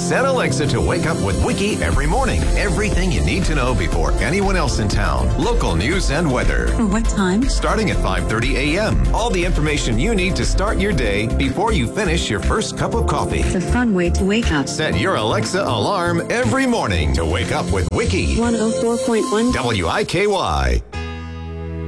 Set Alexa to wake up with Wiki every morning. Everything you need to know before anyone else in town. Local news and weather. What time? Starting at 5:30 a.m. All the information you need to start your day before you finish your first cup of coffee. It's a fun way to wake up. Set your Alexa alarm every morning to wake up with Wiki. 104.1 WIKY.